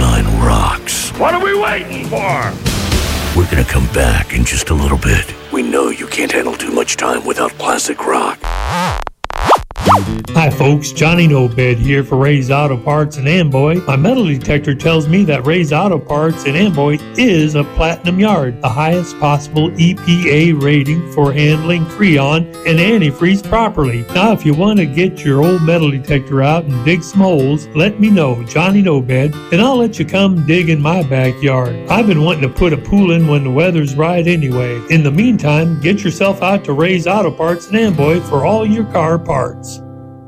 99 rocks. What are we waiting for? We're gonna come back in just a little bit. We know you can't handle too much time without classic rock. Hi folks, Johnny No Bed here for Ray's Auto Parts in Amboy. My metal detector tells me that Ray's Auto Parts in Amboy is a platinum yard, the highest possible EPA rating for handling Freon and antifreeze properly. Now if you want to get your old metal detector out and dig some holes, let me know, Johnny No Bed, and I'll let you come dig in my backyard. I've been wanting to put a pool in when the weather's right anyway. In the meantime, get yourself out to Ray's Auto Parts in Amboy for all your car parts.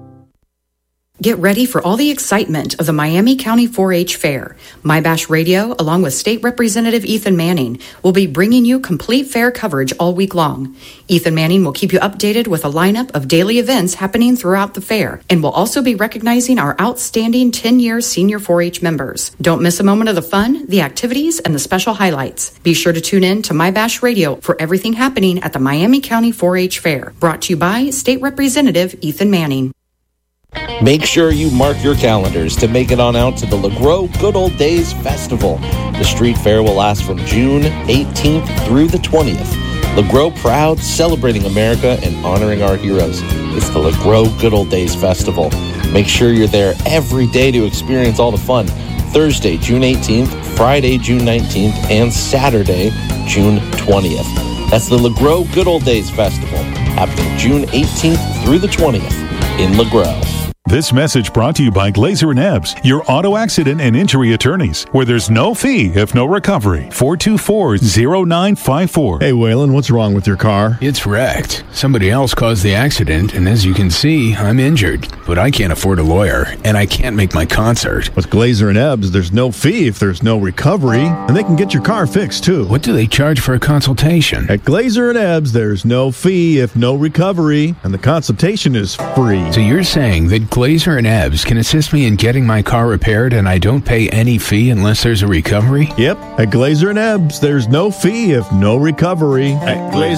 Get ready for all the excitement of the Miami County 4-H Fair. My Bash Radio, along with State Representative Ethan Manning, will be bringing you complete fair coverage all week long. Ethan Manning will keep you updated with a lineup of daily events happening throughout the fair, and will also be recognizing our outstanding 10-year senior 4-H members. Don't miss a moment of the fun, the activities, and the special highlights. Be sure to tune in to My Bash Radio for everything happening at the Miami County 4-H Fair. Brought to you by State Representative Ethan Manning. Make sure you mark your calendars to make it on out to the LeGros Good Old Days Festival. The street fair will last from June 18th through the 20th. LeGros proud, celebrating America and honoring our heroes. It's the LeGros Good Old Days Festival. Make sure you're there every day to experience all the fun. Thursday, June 18th, Friday, June 19th, and Saturday, June 20th. That's the LeGros Good Old Days Festival, happening June 18th through the 20th in LeGros. This message brought to you by Glazer & Ebbs, your auto accident and injury attorneys, where there's no fee if no recovery. 424-0954. Hey, Waylon, what's wrong with your car? It's wrecked. Somebody else caused the accident, and as you can see, I'm injured. But I can't afford a lawyer, and I can't make my concert. With Glazer & Ebbs, there's no fee if there's no recovery, and they can get your car fixed, too. What do they charge for a consultation? At Glazer & Ebbs, there's no fee if no recovery, and the consultation is free. So you're saying that Glazer & Ebbs can assist me in getting my car repaired and I don't pay any fee unless there's a recovery? Yep. At Glazer & Ebbs, there's no fee if no recovery. At Glazer